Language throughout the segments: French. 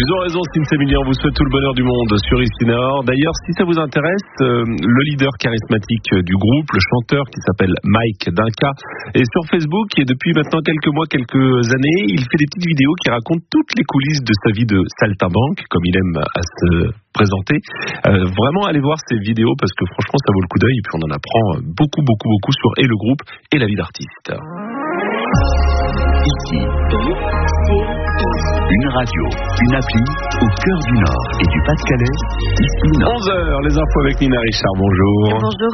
Ils ont raison, Cynthia Emilien, on vous souhaite tout le bonheur du monde sur Ici Nord. D'ailleurs, si ça vous intéresse, le leader charismatique du groupe, le chanteur qui s'appelle Mike Dinka, est sur Facebook et depuis maintenant quelques mois, quelques années, il fait des petites vidéos qui racontent toutes les coulisses de sa vie de saltimbanque, comme il aime à se présenter. Vraiment, allez voir ces vidéos parce que franchement, ça vaut le coup d'œil et puis on en apprend beaucoup sur et le groupe et la vie d'artiste. Ici, une radio, une appli au cœur du Nord et du Pas-de-Calais. Ici Nord. 11h, les infos avec Nina Richard, bonjour. Bonjour.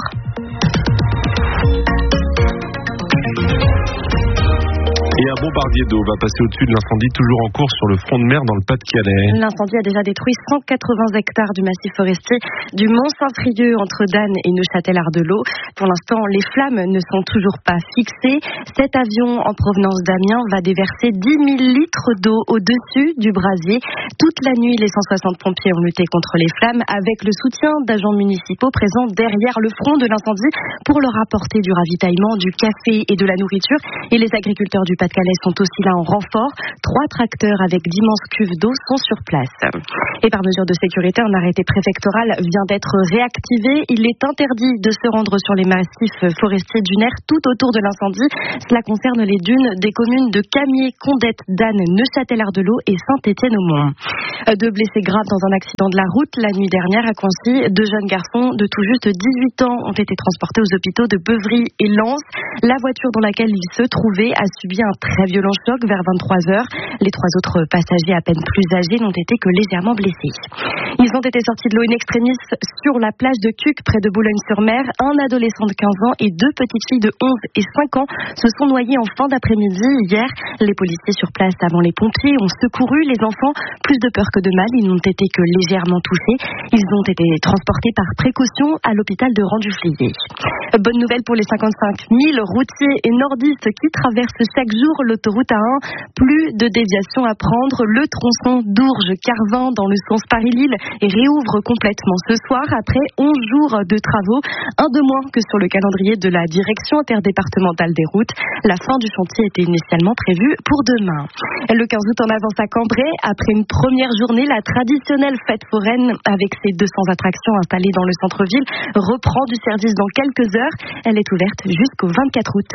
Et un bombardier d'eau va passer au-dessus de l'incendie toujours en cours sur le front de mer dans le Pas-de-Calais. L'incendie a déjà détruit 180 hectares du massif forestier du Mont-Saint-Frieux entre Dan et Neuchâtel-Ardelot. Pour l'instant, les flammes ne sont toujours pas fixées. Cet avion en provenance d'Amiens va déverser 10 000 litres d'eau au-dessus du brasier. Toute la nuit, les 160 pompiers ont lutté contre les flammes avec le soutien d'agents municipaux présents derrière le front de l'incendie pour leur apporter du ravitaillement, du café et de la nourriture. Et les agriculteurs du Pas-de-Calais sont aussi là en renfort. 3 tracteurs avec d'immenses cuves d'eau sont sur place. Et par mesure de sécurité, un arrêté préfectoral vient d'être réactivé. Il est interdit de se rendre sur les massifs forestiers dunaires tout autour de l'incendie. Cela concerne les dunes des communes de Camier, Condette, Dan, Neuchâtel-Ardelot et Saint-Étienne-au-Mont. 2 blessés graves dans un accident de la route la nuit dernière à Concy. 2 jeunes garçons de tout juste 18 ans ont été transportés aux hôpitaux de Beuvry et Lens. La voiture dans laquelle ils se trouvaient a subi un très violent choc vers 23h. Les 3 autres passagers à peine plus âgés n'ont été que légèrement blessés. Ils ont été sortis de l'eau in extremis sur la plage de Cuques près de Boulogne-sur-Mer. Un adolescent de 15 ans et 2 petites filles de 11 et 5 ans se sont noyés en fin d'après-midi hier. Les policiers sur place avant les pompiers ont secouru les enfants. Plus de peur que de mal, ils n'ont été que légèrement touchés. Ils ont été transportés par précaution à l'hôpital de Rang-du-Fliers. Bonne nouvelle pour les 55 000 routiers et nordistes qui traversent chaque jour l'autoroute A1. Plus de déviation à prendre. Le tronçon d'Ourges-Carvin dans le sens Paris-Lille réouvre complètement ce soir après 11 jours de travaux. Un de moins que sur le calendrier de la direction interdépartementale des routes. La fin du chantier était initialement prévue pour demain. Le 15 août en avance à Cambrai. Après une première journée, la traditionnelle fête foraine avec ses 200 attractions installées dans le centre-ville reprend du service dans quelques heures. Elle est ouverte jusqu'au 24 août.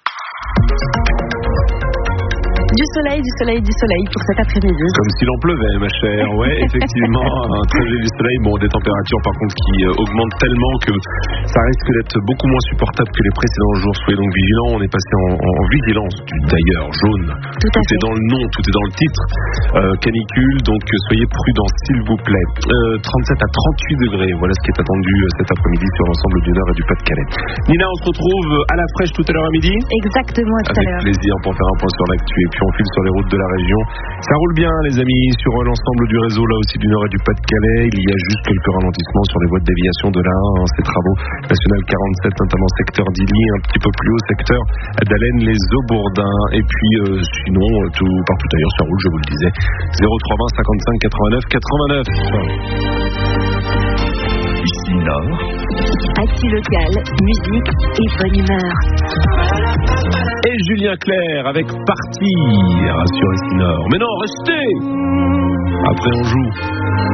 Du soleil pour cet après-midi. Comme si l'on pleuvait, ma chère. Ouais, effectivement, un trajet du soleil, bon, des températures par contre qui augmentent tellement que ça risque d'être beaucoup moins supportable que les précédents jours. Soyez donc vigilants, on est passé en vigilance, d'ailleurs, jaune. Tout est dans le nom, tout est dans le titre. Canicule, donc soyez prudents, s'il vous plaît. 37 à 38 degrés, voilà ce qui est attendu cet après-midi sur l'ensemble du Nord et du Pas-de-Calais. Nina, on se retrouve à la fraîche tout à l'heure à midi. Exactement, tout à l'heure. Avec plaisir pour faire un point sur l'actu et puis on file sur les routes de la région. Ça roule bien, les amis, sur l'ensemble du réseau, là aussi du Nord et du Pas-de-Calais. Il y a juste quelques ralentissements sur les voies de déviation de l'A1, ces travaux national 47, notamment secteur d'Illy, un petit peu plus haut, secteur d'Allen, les Aubourdins. Et puis, sinon, partout ailleurs, ça roule, je vous le disais. 0320 55 89 89. Ici Nord. Actu local, musique et bonne humeur. Et Julien Clerc avec Partir sur Ici Nord. Mais non, restez. Après on joue.